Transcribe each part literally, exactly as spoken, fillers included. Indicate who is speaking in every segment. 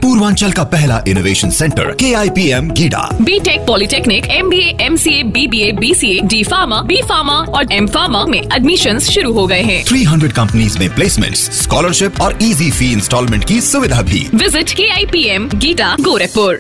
Speaker 1: पूर्वांचल का पहला innovation centre के I P M GIDA.
Speaker 2: BTech, polytechnic, MBA, MCA, BBA, BCA, D pharma, B pharma और M pharma में admissions शुरू हो गए हैं।
Speaker 1: तीन सौ कंपनीज में प्लेसमेंट्स, स्कॉलरशिप और इजी फी इंस्टॉलमेंट की सुविधा भी।
Speaker 2: विजिट के I P M GIDA, Gorakhpur.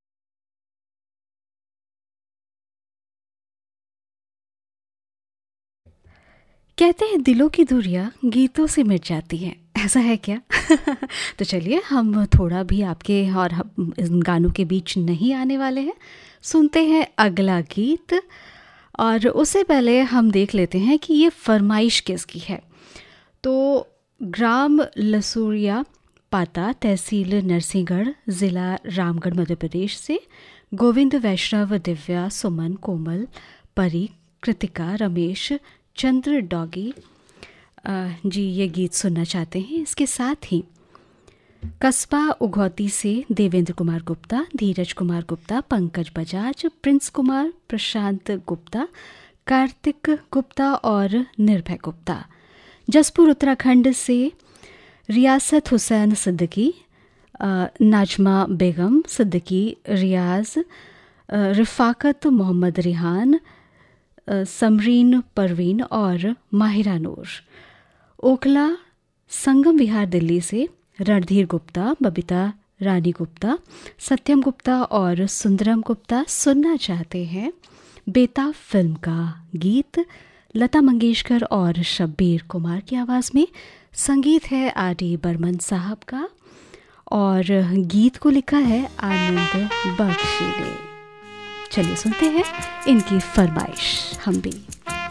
Speaker 3: कहते हैं दिलों की दूरियां गीतों से मिट जाती हैं, ऐसा है क्या? तो चलिए हम थोड़ा भी आपके और इन गानों के बीच नहीं आने वाले हैं। सुनते हैं अगला गीत, और उससे पहले हम देख लेते हैं कि ये फरमाइश किसकी है। तो ग्राम लसूरिया पाता, तहसील नरसिंहगढ़, ज़िला रामगढ़, मध्य प्रदेश से गोविंद वैष्णव, दिव्या, सुमन, कोमल, परी, कृतिका, रमेश, चंद्र, डॉगी जी ये गीत सुनना चाहते हैं। इसके साथ ही कस्बा उघौती से देवेंद्र कुमार गुप्ता, धीरज कुमार गुप्ता, पंकज बजाज, प्रिंस कुमार, प्रशांत गुप्ता, कार्तिक गुप्ता और निर्भय गुप्ता। जसपुर उत्तराखंड से रियासत हुसैन सिद्दीकी, नाजमा बेगम सिद्दीकी, रियाज, रिफाकत मोहम्मद रिहान, समरीन परवीन और माहिरा नूर। ओखला संगम विहार दिल्ली से रणधीर गुप्ता, बबीता रानी गुप्ता, सत्यम गुप्ता और सुंदरम गुप्ता सुनना चाहते हैं बेताब फिल्म का गीत। लता मंगेशकर और शब्बीर कुमार की आवाज़ में संगीत है आर डी बर्मन साहब का, और गीत को लिखा है आनंद बख्शी ने। चलिए सुनते हैं इनकी फरमाइश हम भी।